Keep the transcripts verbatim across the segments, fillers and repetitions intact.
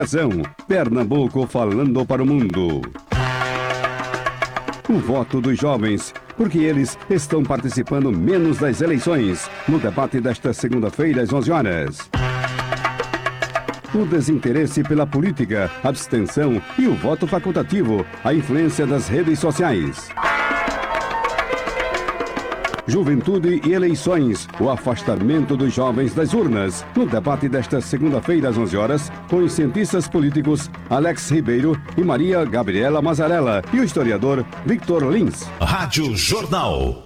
Pernambuco falando para o mundo. O voto dos jovens, porque eles estão participando menos das eleições, no debate desta segunda-feira às onze horas. O desinteresse pela política, abstenção e o voto facultativo, a influência das redes sociais. Juventude e eleições, o afastamento dos jovens das urnas, no debate desta segunda-feira às onze horas, com os cientistas políticos Alex Ribeiro e Maria Gabriela Mazzarella e o historiador Victor Lins. Rádio Jornal.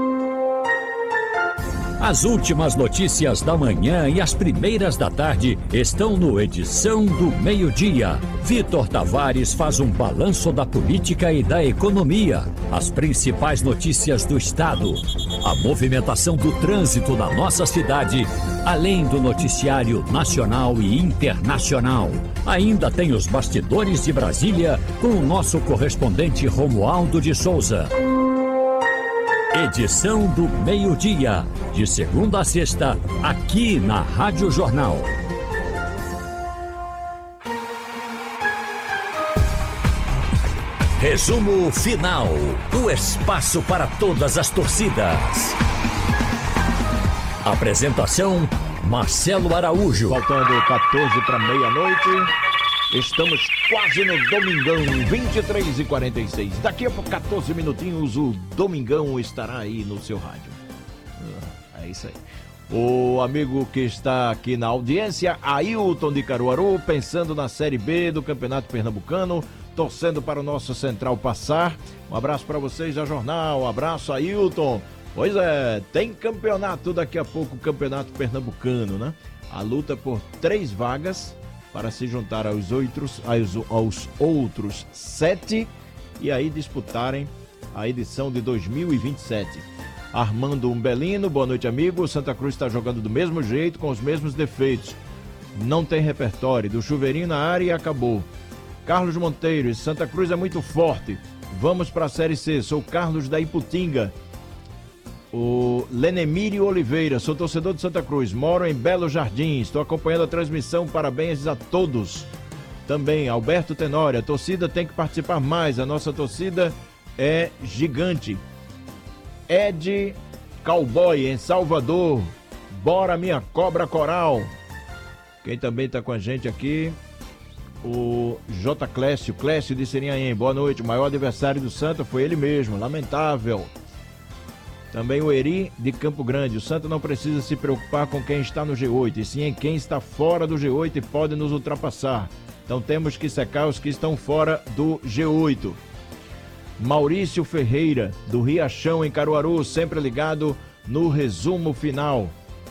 As últimas notícias da manhã e as primeiras da tarde estão no Edição do Meio-Dia. Vitor Tavares faz um balanço da política e da economia, as principais notícias do estado, a movimentação do trânsito na nossa cidade, além do noticiário nacional e internacional. Ainda tem os bastidores de Brasília com o nosso correspondente Romualdo de Souza. Edição do Meio-Dia, de segunda a sexta, aqui na Rádio Jornal. Resumo final, o espaço para todas as torcidas. Apresentação, Marcelo Araújo. Faltando quatorze para meia-noite. Estamos quase no Domingão, vinte e três e quarenta e seis. Daqui a quatorze minutinhos o Domingão estará aí no seu rádio. É isso aí. O amigo que está aqui na audiência, Ailton de Caruaru, pensando na Série B do Campeonato Pernambucano, torcendo para o nosso Central passar. Um abraço para vocês da Jornal, um abraço, Ailton. Pois é, tem campeonato daqui a pouco, Campeonato Pernambucano, né? A luta por três vagas para se juntar aos outros, aos, aos outros sete e aí disputarem a edição de dois mil e vinte e sete. Armando Umbelino, boa noite, amigo. Santa Cruz está jogando do mesmo jeito, com os mesmos defeitos. Não tem repertório, do chuveirinho na área e acabou. Carlos Monteiro, Santa Cruz é muito forte. Vamos para a Série C, sou Carlos da Iputinga. O Lenemírio Oliveira, sou torcedor de Santa Cruz, moro em Belo Jardim, estou acompanhando a transmissão, parabéns a todos. Também, Alberto Tenório, a torcida tem que participar mais, a nossa torcida é gigante. Ed Cowboy, em Salvador, bora minha cobra coral. Quem também está com a gente aqui, o J. Clécio, Clécio de Serinhaém, boa noite, o maior adversário do Santa foi ele mesmo, lamentável. Também o Eri de Campo Grande. O Santa não precisa se preocupar com quem está no G oito, e sim em quem está fora do G oito e pode nos ultrapassar. Então temos que secar os que estão fora do G oito. Maurício Ferreira, do Riachão, em Caruaru, sempre ligado no resumo final.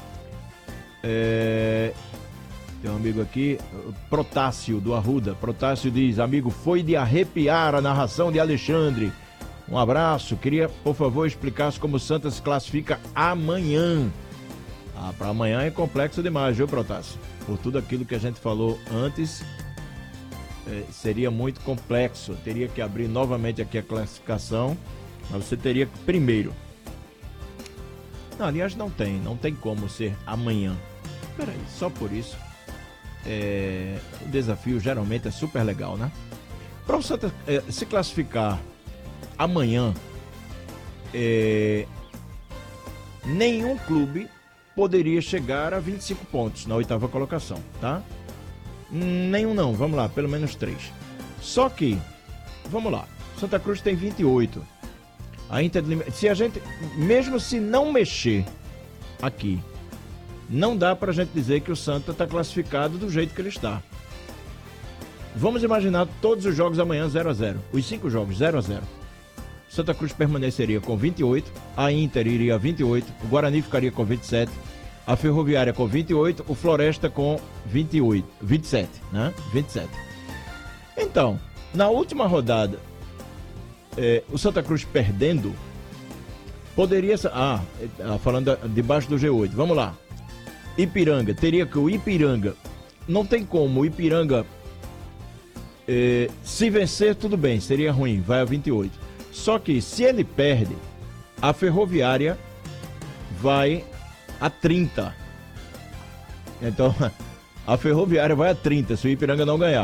É... Tem um amigo aqui, Protássio, do Arruda. Protássio diz, amigo, foi de arrepiar a narração de Alexandre. Um abraço, queria, por favor, explicasse como o Santa se classifica amanhã. Ah, para amanhã é complexo demais, viu, Protássio? Por tudo aquilo que a gente falou antes, é, seria muito complexo. Teria que abrir novamente aqui a classificação, mas você teria que primeiro. Não, aliás, não tem, não tem como ser amanhã. Peraí, só por isso. É, o desafio geralmente é super legal, né? Para o Santa é, se classificar amanhã, é, nenhum clube poderia chegar a vinte e cinco pontos na oitava colocação, tá? Nenhum não, vamos lá, pelo menos três. Só que, vamos lá, Santa Cruz tem vinte e oito. A Inter, se a gente, mesmo se não mexer aqui, não dá pra gente dizer que o Santa está classificado do jeito que ele está. Vamos imaginar todos os jogos amanhã zero a zero. Os cinco jogos zero a zero. Santa Cruz permaneceria com vinte e oito, a Inter iria vinte e oito, o Guarani ficaria com vinte e sete, a Ferroviária com vinte e oito, o Floresta com vinte e oito, vinte e sete, né? vinte e sete. Então, na última rodada, é, o Santa Cruz perdendo, poderia... Ah, falando debaixo do G oito, vamos lá. Ipiranga, teria que o Ipiranga... Não tem como, o Ipiranga... É, se vencer, tudo bem, seria ruim, vai a vinte e oito. Só que se ele perde, a Ferroviária vai a trinta. Então, A Ferroviária vai a trinta se o Ipiranga não ganhar.